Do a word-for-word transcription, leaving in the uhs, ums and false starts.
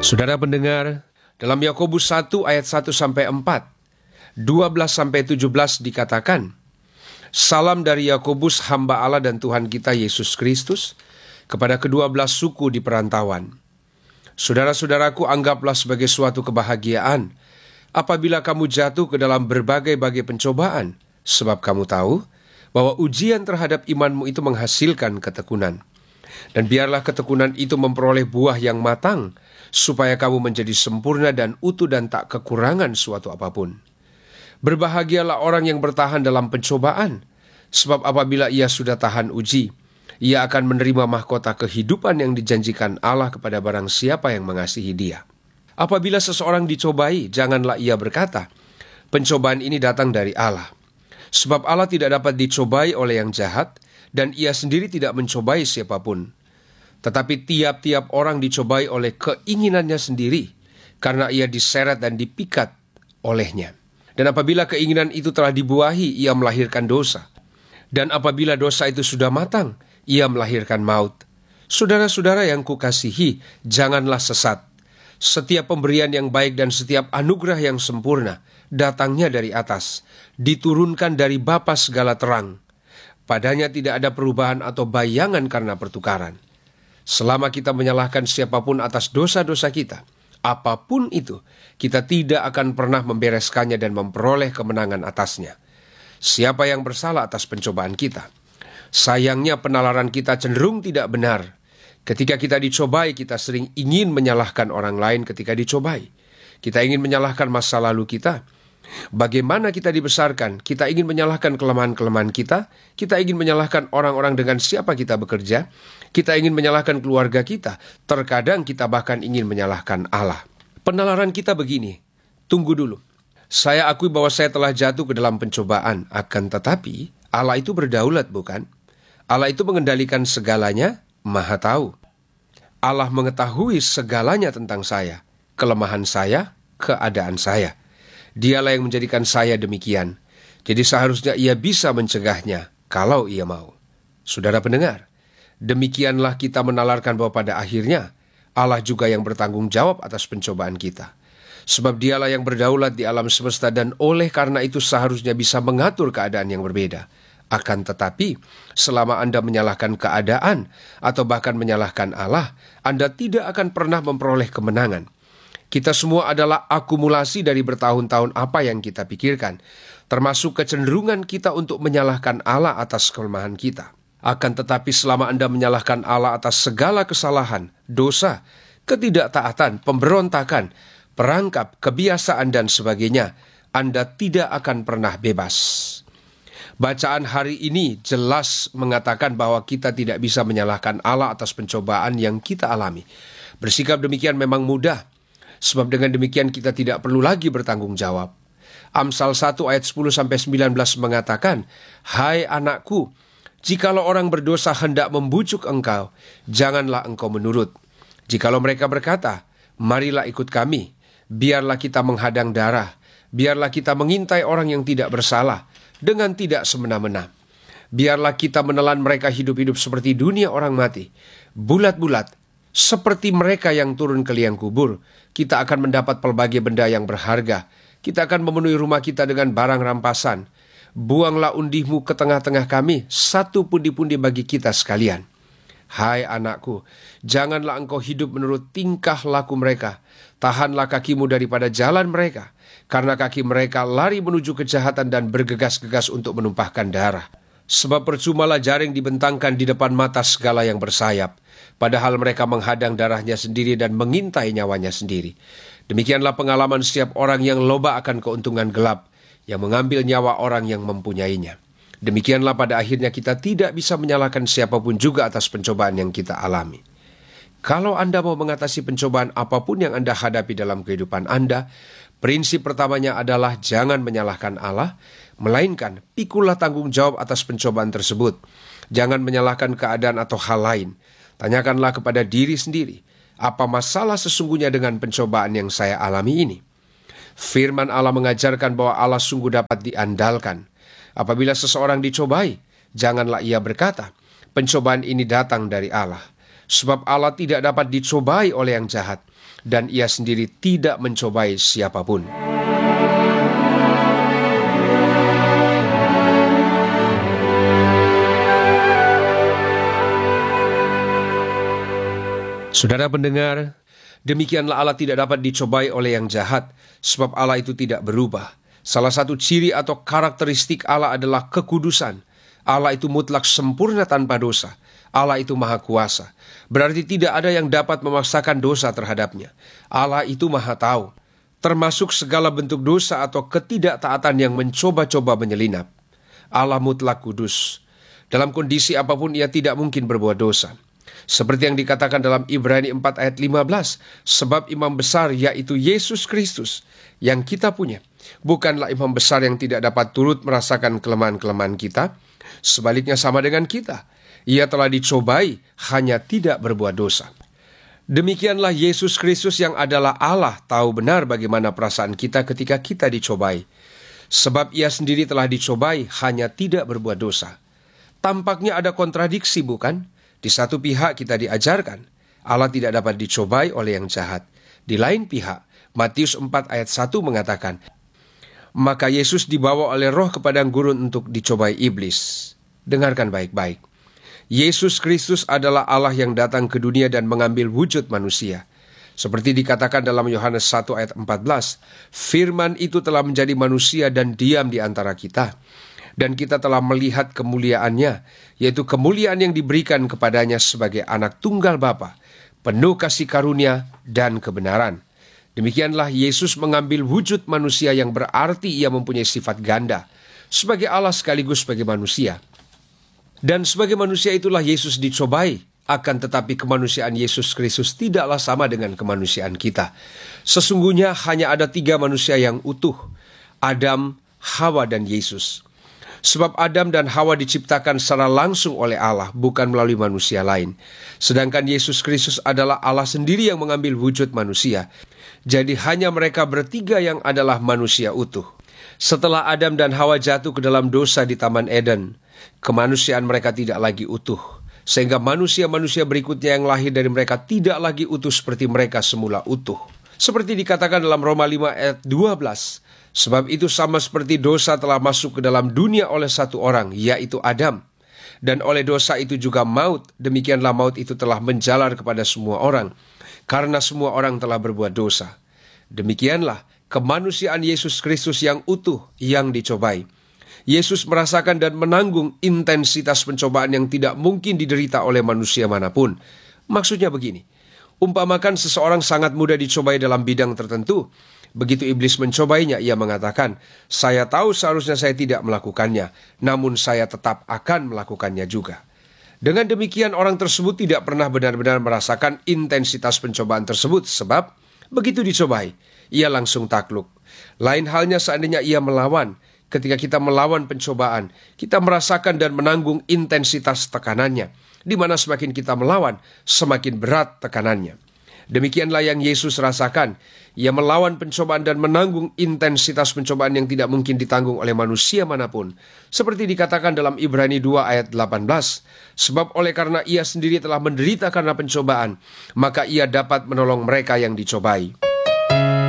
Saudara pendengar, dalam Yakobus satu ayat satu sampai empat, dua belas sampai tujuh belas dikatakan, "Salam dari Yakobus, hamba Allah dan Tuhan kita Yesus Kristus, kepada kedua belas suku di perantauan. Saudara-saudaraku, anggaplah sebagai suatu kebahagiaan apabila kamu jatuh ke dalam berbagai-bagai pencobaan, sebab kamu tahu bahwa ujian terhadap imanmu itu menghasilkan ketekunan. Dan biarlah ketekunan itu memperoleh buah yang matang, supaya kamu menjadi sempurna dan utuh dan tak kekurangan suatu apapun. Berbahagialah orang yang bertahan dalam pencobaan, sebab apabila ia sudah tahan uji, ia akan menerima mahkota kehidupan yang dijanjikan Allah kepada barang siapa yang mengasihi Dia. Apabila seseorang dicobai, janganlah ia berkata, 'Pencobaan ini datang dari Allah.' Sebab Allah tidak dapat dicobai oleh yang jahat, dan ia sendiri tidak mencobai siapapun. Tetapi tiap-tiap orang dicobai oleh keinginannya sendiri, karena ia diseret dan dipikat olehnya. Dan apabila keinginan itu telah dibuahi, ia melahirkan dosa. Dan apabila dosa itu sudah matang, ia melahirkan maut. Saudara-saudara yang kukasihi, janganlah sesat. Setiap pemberian yang baik dan setiap anugerah yang sempurna datangnya dari atas, diturunkan dari Bapa segala terang. Padanya tidak ada perubahan atau bayangan karena pertukaran. Selama kita menyalahkan siapapun atas dosa-dosa kita, apapun itu, kita tidak akan pernah membereskannya dan memperoleh kemenangan atasnya. Siapa yang bersalah atas pencobaan kita? Sayangnya penalaran kita cenderung tidak benar. Ketika kita dicobai, kita sering ingin menyalahkan orang lain ketika dicobai. Kita ingin menyalahkan masa lalu kita. Bagaimana kita dibesarkan, kita ingin menyalahkan kelemahan-kelemahan kita, kita ingin menyalahkan orang-orang dengan siapa kita bekerja, kita ingin menyalahkan keluarga kita, terkadang kita bahkan ingin menyalahkan Allah. Penalaran kita begini, tunggu dulu, saya akui bahwa saya telah jatuh ke dalam pencobaan, akan tetapi Allah itu berdaulat, bukan? Allah itu mengendalikan segalanya, Maha tahu. Allah mengetahui segalanya tentang saya, kelemahan saya, keadaan saya. Dialah yang menjadikan saya demikian. Jadi seharusnya ia bisa mencegahnya kalau ia mau. Saudara pendengar, demikianlah kita menalarkan bahwa pada akhirnya Allah juga yang bertanggung jawab atas pencobaan kita. Sebab dialah yang berdaulat di alam semesta dan oleh karena itu seharusnya bisa mengatur keadaan yang berbeda. Akan tetapi, selama Anda menyalahkan keadaan atau bahkan menyalahkan Allah, Anda tidak akan pernah memperoleh kemenangan. Kita semua adalah akumulasi dari bertahun-tahun apa yang kita pikirkan, termasuk kecenderungan kita untuk menyalahkan Allah atas kelemahan kita. Akan tetapi selama Anda menyalahkan Allah atas segala kesalahan, dosa, ketidaktaatan, pemberontakan, perangkap, kebiasaan dan sebagainya, Anda tidak akan pernah bebas. Bacaan hari ini jelas mengatakan bahwa kita tidak bisa menyalahkan Allah atas pencobaan yang kita alami. Bersikap demikian memang mudah, sebab dengan demikian kita tidak perlu lagi bertanggung jawab. Amsal satu ayat sepuluh sampai sembilan belas mengatakan, "Hai anakku, jikalau orang berdosa hendak membujuk engkau, janganlah engkau menurut. Jikalau mereka berkata, marilah ikut kami, biarlah kita menghadang darah, biarlah kita mengintai orang yang tidak bersalah, dengan tidak semena-mena. Biarlah kita menelan mereka hidup-hidup seperti dunia orang mati, bulat-bulat, seperti mereka yang turun ke liang kubur. Kita akan mendapat pelbagai benda yang berharga. Kita akan memenuhi rumah kita dengan barang rampasan. Buanglah undihmu ke tengah-tengah kami, satu pundi-pundi bagi kita sekalian. Hai anakku, janganlah engkau hidup menurut tingkah laku mereka. Tahanlah kakimu daripada jalan mereka, karena kaki mereka lari menuju kejahatan dan bergegas-gegas untuk menumpahkan darah. Sebab percumalah jaring dibentangkan di depan mata segala yang bersayap, padahal mereka menghadang darahnya sendiri dan mengintai nyawanya sendiri. Demikianlah pengalaman setiap orang yang loba akan keuntungan gelap, yang mengambil nyawa orang yang mempunyainya. Demikianlah pada akhirnya kita tidak bisa menyalahkan siapapun juga atas pencobaan yang kita alami. Kalau Anda mau mengatasi pencobaan apapun yang Anda hadapi dalam kehidupan Anda, prinsip pertamanya adalah jangan menyalahkan Allah, melainkan pikulah tanggung jawab atas pencobaan tersebut. Jangan menyalahkan keadaan atau hal lain. Tanyakanlah kepada diri sendiri, apa masalah sesungguhnya dengan pencobaan yang saya alami ini? Firman Allah mengajarkan bahwa Allah sungguh dapat diandalkan. Apabila seseorang dicobai, janganlah ia berkata, pencobaan ini datang dari Allah. Sebab Allah tidak dapat dicobai oleh yang jahat, dan ia sendiri tidak mencobai siapapun. Saudara pendengar, demikianlah Allah tidak dapat dicobai oleh yang jahat, sebab Allah itu tidak berubah. Salah satu ciri atau karakteristik Allah adalah kekudusan. Allah itu mutlak sempurna tanpa dosa. Allah itu maha kuasa. Berarti tidak ada yang dapat memaksakan dosa terhadapnya. Allah itu maha tahu, termasuk segala bentuk dosa atau ketidaktaatan yang mencoba-coba menyelinap. Allah mutlak kudus. Dalam kondisi apapun ia tidak mungkin berbuat dosa. Seperti yang dikatakan dalam Ibrani empat ayat lima belas, sebab imam besar yaitu Yesus Kristus yang kita punya, bukanlah imam besar yang tidak dapat turut merasakan kelemahan-kelemahan kita. Sebaliknya sama dengan kita, ia telah dicobai, hanya tidak berbuat dosa. Demikianlah Yesus Kristus yang adalah Allah tahu benar bagaimana perasaan kita ketika kita dicobai. Sebab ia sendiri telah dicobai, hanya tidak berbuat dosa. Tampaknya ada kontradiksi, bukan? Di satu pihak kita diajarkan Allah tidak dapat dicobai oleh yang jahat. Di lain pihak, Matius empat ayat satu mengatakan, maka Yesus dibawa oleh roh ke padang gurun untuk dicobai iblis. Dengarkan baik-baik. Yesus Kristus adalah Allah yang datang ke dunia dan mengambil wujud manusia. Seperti dikatakan dalam Yohanes satu ayat empat belas, firman itu telah menjadi manusia dan diam di antara kita. Dan kita telah melihat kemuliaannya, yaitu kemuliaan yang diberikan kepadanya sebagai anak tunggal Bapa, penuh kasih karunia dan kebenaran. Demikianlah Yesus mengambil wujud manusia yang berarti ia mempunyai sifat ganda, sebagai Allah sekaligus sebagai manusia. Dan sebagai manusia itulah Yesus dicobai, akan tetapi kemanusiaan Yesus Kristus tidaklah sama dengan kemanusiaan kita. Sesungguhnya hanya ada tiga manusia yang utuh, Adam, Hawa, dan Yesus. Sebab Adam dan Hawa diciptakan secara langsung oleh Allah, bukan melalui manusia lain. Sedangkan Yesus Kristus adalah Allah sendiri yang mengambil wujud manusia. Jadi hanya mereka bertiga yang adalah manusia utuh. Setelah Adam dan Hawa jatuh ke dalam dosa di Taman Eden, kemanusiaan mereka tidak lagi utuh. Sehingga manusia-manusia berikutnya yang lahir dari mereka tidak lagi utuh seperti mereka semula utuh. Seperti dikatakan dalam Roma lima ayat dua belas, sebab itu sama seperti dosa telah masuk ke dalam dunia oleh satu orang, yaitu Adam. Dan oleh dosa itu juga maut, demikianlah maut itu telah menjalar kepada semua orang, karena semua orang telah berbuat dosa. Demikianlah kemanusiaan Yesus Kristus yang utuh yang dicobai. Yesus merasakan dan menanggung intensitas pencobaan yang tidak mungkin diderita oleh manusia manapun. Maksudnya begini, umpamakan seseorang sangat mudah dicobai dalam bidang tertentu. Begitu iblis mencobainya, ia mengatakan, saya tahu seharusnya saya tidak melakukannya, namun saya tetap akan melakukannya juga. Dengan demikian orang tersebut tidak pernah benar-benar merasakan intensitas pencobaan tersebut, sebab begitu dicobai, ia langsung takluk. Lain halnya seandainya ia melawan. Ketika kita melawan pencobaan, kita merasakan dan menanggung intensitas tekanannya, di mana semakin kita melawan, semakin berat tekanannya. Demikianlah yang Yesus rasakan. Ia melawan pencobaan dan menanggung intensitas pencobaan yang tidak mungkin ditanggung oleh manusia manapun. Seperti dikatakan dalam Ibrani dua ayat delapan belas. Sebab oleh karena ia sendiri telah menderita karena pencobaan, maka ia dapat menolong mereka yang dicobai.